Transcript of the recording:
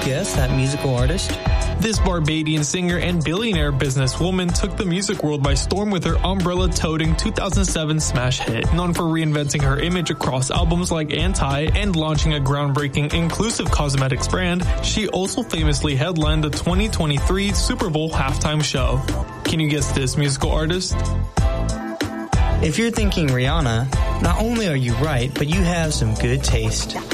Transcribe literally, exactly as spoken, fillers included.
guess that musical artist? This Barbadian singer and billionaire businesswoman took the music world by storm with her umbrella-toting two thousand seven smash hit. Known for reinventing her image across albums like Anti and launching a groundbreaking inclusive cosmetics brand, she also famously headlined the twenty twenty-three Super Bowl halftime show. Can you guess this musical artist? If you're thinking Rihanna, not only are you right, but you have some good taste.